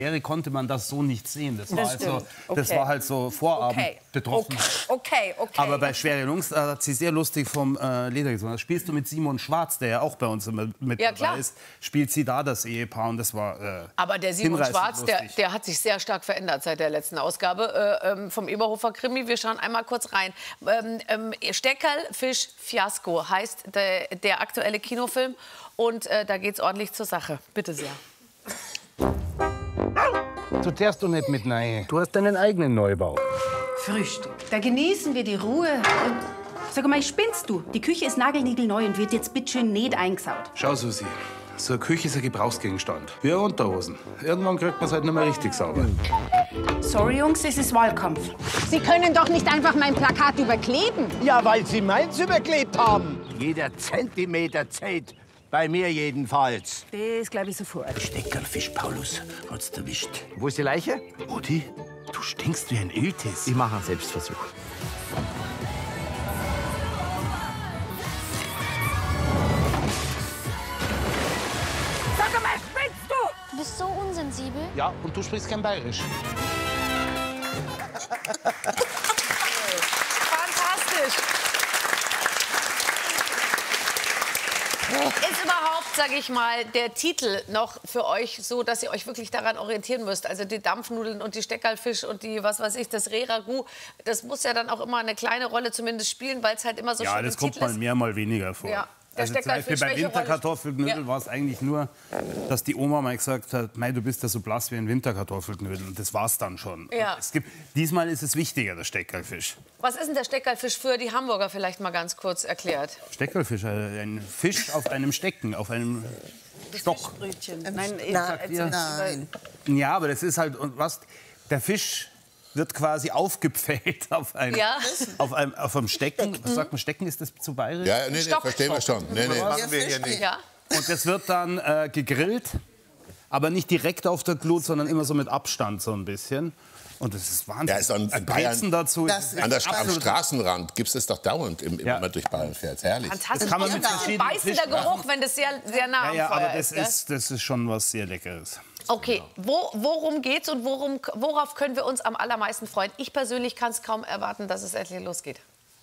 konnte man das so nicht sehen. Das war, das war halt so Vorabend betroffen. Okay. Aber bei Schwere Jungs hat sie sehr lustig vom Leder gesungen. Das spielst du mit Simon Schwarz, der ja auch bei uns immer mit dabei ist. Spielt sie da das Ehepaar und das war aber der Simon Schwarz, der hat sich sehr stark verändert seit der letzten Ausgabe vom Eberhofer Krimi. Wir schauen einmal kurz rein. Steckerl-Fisch-Fiasko heißt der aktuelle Kinofilm und da geht's ordentlich zur Sache. Bitte sehr. Du fährst doch nicht mit rein. Du hast deinen eigenen Neubau. Frühstück. Da genießen wir die Ruhe. Sag mal, spinnst du? Die Küche ist nagelniegelneu und wird jetzt bitteschön nicht eingesaut. Schau, Susi. So eine Küche ist ein Gebrauchsgegenstand. Wie Unterhosen. Irgendwann kriegt man es halt nicht mehr richtig sauber. Sorry, Jungs, es ist Wahlkampf. Sie können doch nicht einfach mein Plakat überkleben. Ja, weil Sie meins überklebt haben. Jeder Zentimeter zählt. Bei mir jedenfalls. Das glaube ich sofort. Steckerlfisch, Paulus, hat's erwischt. Wo ist die Leiche? Mutti, du stinkst wie ein Iltis. Ich mache einen Selbstversuch. Sag mal, spinnst du? Du bist so unsensibel. Ja, und du sprichst kein Bayerisch. Fantastisch. Ist überhaupt, sage ich mal, der Titel noch für euch so, dass ihr euch wirklich daran orientieren müsst? Also die Dampfnudeln und die Steckerlfisch und die, was weiß ich, das Reh-Ragout, das muss ja dann auch immer eine kleine Rolle zumindest spielen, weil es halt immer so schön im Titel ist. Ja, das kommt mal mehr, mal weniger vor. Ja. Also zum Beispiel bei Winterkartoffelknödel war es eigentlich nur, dass die Oma mal gesagt hat, Mei, du bist ja so blass wie ein Winterkartoffelknödel. Und das war's dann schon. Ja. Diesmal ist es wichtiger, der Steckerlfisch. Was ist denn der Steckerlfisch für die Hamburger vielleicht mal ganz kurz erklärt? Steckerlfisch, ein Fisch auf einem Stecken, auf einem Stock. Nein. Ja, aber das ist halt, und was, der Fisch wird quasi aufgepfählt auf einem Stecken. Was sagt man, Stecken, ist das zu bayerisch? Ja, nee, verstehen wir schon. Nee, machen wir hier nicht. Ja. Und das wird dann gegrillt, aber nicht direkt auf der Glut, sondern immer so mit Abstand so ein bisschen. Und das ist Wahnsinn. Ja, ist an Bayern, dazu. am Straßenrand gibt es das doch dauernd, wenn man durch Bayern fährt. Herrlich. Fantastisch. Kann man mit das ist ein beißender Geruch, wenn das sehr nah am Ja, Feuer aber ist. das ist schon was sehr Leckeres. Okay, worum geht's und worauf können wir uns am allermeisten freuen? Ich persönlich kann es kaum erwarten, dass es endlich losgeht.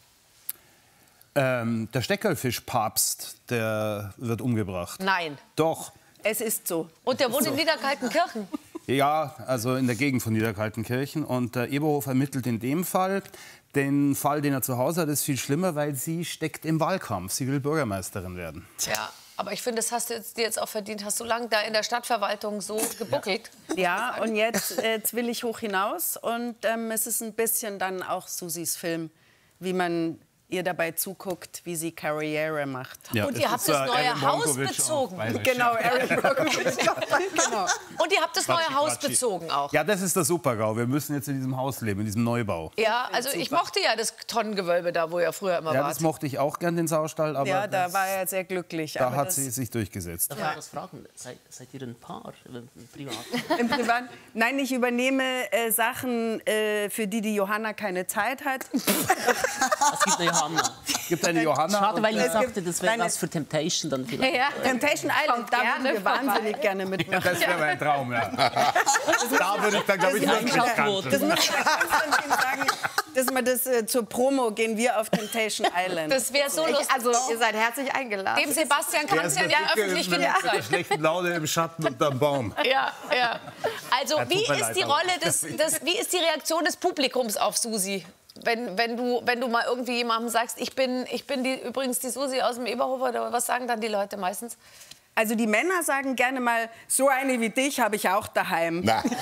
Der Steckerlfisch-Papst, der wird umgebracht. Nein. Doch. Es ist so. Und der wohnt in Niederkaltenkirchen. Ja, also in der Gegend von Niederkaltenkirchen. Und der Eberhofer ermittelt in dem Fall. Den Fall, den er zu Hause hat, ist viel schlimmer, weil sie steckt im Wahlkampf. Sie will Bürgermeisterin werden. Ja, aber ich finde, das hast du dir jetzt auch verdient. Hast du lange da in der Stadtverwaltung so gebuckelt? Ja, und jetzt will ich hoch hinaus. Und es ist ein bisschen dann auch Susis Film, wie man ihr dabei zuguckt, wie sie Karriere macht. Ja, und ihr habt das neue Haus bezogen. Genau, Erin Brockovich. Genau. Und ihr habt das neue Haus bezogen auch. Ja, das ist der Super-GAU. Wir müssen jetzt in diesem Haus leben, in diesem Neubau. Ja, also ich mochte ja das Tonnengewölbe da, wo ihr früher immer wart. Ja, das mochte ich auch gern, den Saustall. Aber ja, da war er sehr glücklich. Da hat sie sich durchgesetzt. Darf ich was fragen? Seid ihr ein Paar privat? Im Privat? Nein, ich übernehme Sachen, für die Johanna keine Zeit hat. Es gibt eine Johanna. Gibt eine Johanna? Schade, weil ich dachte, das wäre was für Temptation dann vielleicht. Ja. Temptation Island, da würden wir wahnsinnig gerne mitmachen. Das wäre mein Traum, ja. Da würde ich dann, glaube ich, wirklich kannten. Das muss ich sagen, dass wir das zur Promo gehen wir auf Temptation Island. Das wäre so lustig. Also, ihr seid herzlich eingeladen. Dem Sebastian kann es ja öffentlich genug sein. Mit schlechten Laune im Schatten unterm Baum. Ja. Also, wie ist die Rolle wie ist die Reaktion des Publikums auf Susi? Wenn du mal irgendwie jemandem sagst, ich bin übrigens die Susi aus dem Eberhofer, oder was sagen dann die Leute meistens? Also die Männer sagen gerne mal, so eine wie dich habe ich auch daheim. Na. Und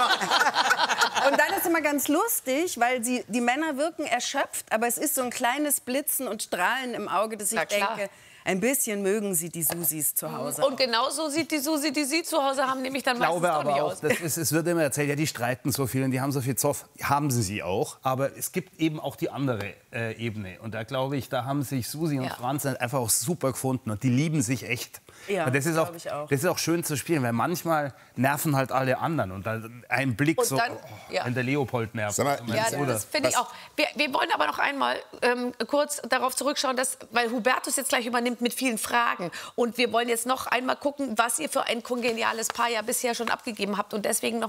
dann ist immer ganz lustig, weil die Männer wirken erschöpft, aber es ist so ein kleines Blitzen und Strahlen im Auge, dass ich denke, ein bisschen mögen sie die Susis zu Hause. Und genau so sieht die Susi, die Sie zu Hause haben, nämlich dann meistens doch nicht aus. Es wird immer erzählt, ja, die streiten so viel und die haben so viel Zoff. Haben sie auch, aber es gibt eben auch die andere Ebene. Und da glaube ich, da haben sich Susi und Franz einfach auch super gefunden und die lieben sich echt. Ja, das ist auch, ich auch. Das ist auch schön zu spielen, weil manchmal nerven halt alle anderen. Und da ein Blick und so, dann, wenn der Leopold nervt. Sag mal, ja, das finde ich auch. Wir wollen aber noch einmal kurz darauf zurückschauen, weil Hubertus jetzt gleich übernimmt mit vielen Fragen. Und wir wollen jetzt noch einmal gucken, was ihr für ein kongeniales Paar ja bisher schon abgegeben habt. Und deswegen noch